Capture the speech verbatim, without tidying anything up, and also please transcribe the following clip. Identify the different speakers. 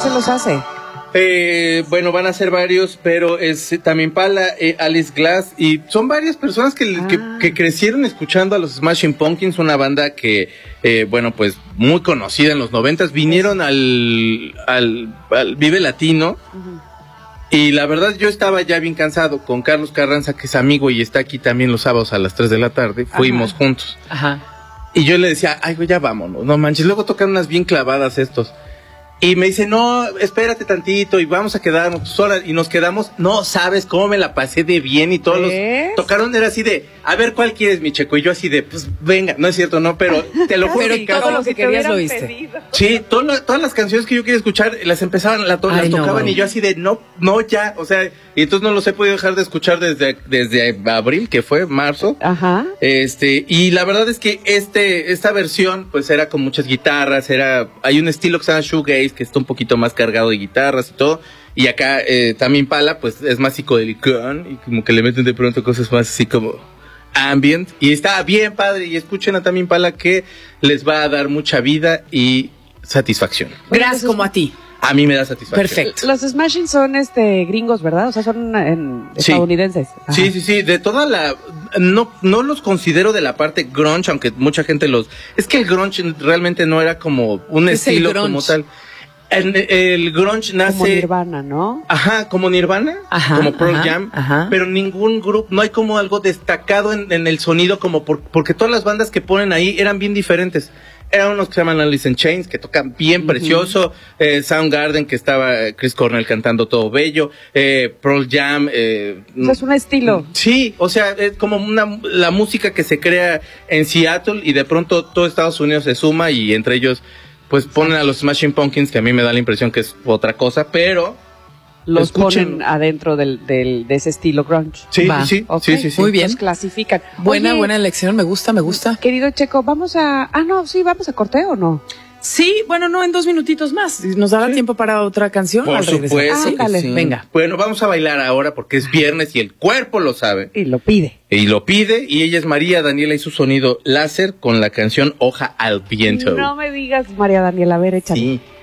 Speaker 1: se los hace?
Speaker 2: Eh, bueno, van a ser varios, pero es eh, Tame Impala, eh, Alice Glass, y son varias personas que, ah. que, que crecieron escuchando a los Smashing Pumpkins, una banda que, eh, bueno, pues muy conocida en los noventas, vinieron al, al, al Vive Latino, uh-huh. Y la verdad yo estaba ya bien cansado con Carlos Carranza, que es amigo y está aquí también los sábados a las tres de la tarde, fuimos Ajá. juntos. Ajá. Y yo le decía, ay, güey, ya vámonos, no manches, luego tocan unas bien clavadas estos. Y me dice, no, espérate tantito y vamos a quedarnos horas. Y nos quedamos, no sabes cómo me la pasé de bien y todos ¿Eh? los tocaron, era así de, a ver, ¿cuál quieres, mi Checo? Y yo así de, pues venga, no es cierto, no, pero te lo juro.
Speaker 3: Pero todo lo que querías lo viste.
Speaker 2: Sí, todo lo, todas las canciones que yo quería escuchar, las empezaban, la to- Ay, las tocaban no. y yo así de, no, no, ya, o sea, y entonces no los he podido dejar de escuchar desde, desde abril, que fue marzo.
Speaker 1: Ajá.
Speaker 2: Este, y la verdad es que este, esta versión, pues era con muchas guitarras, era, hay un estilo que se llama shoegaze, que está un poquito más cargado de guitarras y todo, y acá eh, Tame Impala pues es más psicodelicón y como que le meten de pronto cosas más así como ambient, y está bien padre, y escuchen a Tame Impala que les va a dar mucha vida y satisfacción.
Speaker 3: Gracias como a ti.
Speaker 2: A mí me da satisfacción.
Speaker 3: Perfecto.
Speaker 1: Los Smashing son este gringos, ¿verdad? O sea, son en,
Speaker 2: sí.
Speaker 1: estadounidenses. Ajá.
Speaker 2: Sí, sí, sí. De toda la... No, no los considero de la parte grunge, aunque mucha gente los... Es que el grunge realmente no era como un estilo como tal. El, el grunge nace...
Speaker 1: Como Nirvana, ¿no?
Speaker 2: Ajá, como Nirvana,
Speaker 3: ajá,
Speaker 2: como Pearl
Speaker 3: ajá,
Speaker 2: Jam,
Speaker 3: ajá.
Speaker 2: Pero ningún grupo, no hay como algo destacado en, en el sonido, como por, porque todas las bandas que ponen ahí eran bien diferentes. Eran unos que se llaman Alice in Chains, que tocan bien uh-huh. precioso, eh, Soundgarden, que estaba Chris Cornell cantando todo bello, eh, Pearl Jam. Eh,
Speaker 1: o sea, es un estilo.
Speaker 2: Sí, o sea, es como una la música que se crea en Seattle y de pronto todo Estados Unidos se suma y entre ellos pues ponen a los Smashing Pumpkins, que a mí me da la impresión que es otra cosa, pero
Speaker 1: los
Speaker 2: escuchen.
Speaker 1: Ponen adentro del, del de ese estilo grunge.
Speaker 2: Sí, Va. sí, okay. sí, sí, sí.
Speaker 3: Muy bien.
Speaker 1: Los clasifican.
Speaker 3: Buena,
Speaker 1: Oye,
Speaker 3: buena elección, me gusta, me gusta.
Speaker 1: Querido Checo, vamos a... Ah, no, sí, vamos a corte o no.
Speaker 3: Sí, bueno, no, en dos minutitos más. ¿Nos dará sí. tiempo para otra canción?
Speaker 2: Por supuesto.
Speaker 1: Ah,
Speaker 2: sí.
Speaker 3: Venga.
Speaker 2: Bueno, vamos a bailar ahora porque es viernes y el cuerpo lo sabe.
Speaker 1: Y lo pide.
Speaker 2: Y lo pide, y ella es María Daniela y su sonido láser con la canción Hoja al Viento.
Speaker 1: No me digas, María Daniela, a ver, échale.
Speaker 2: Sí.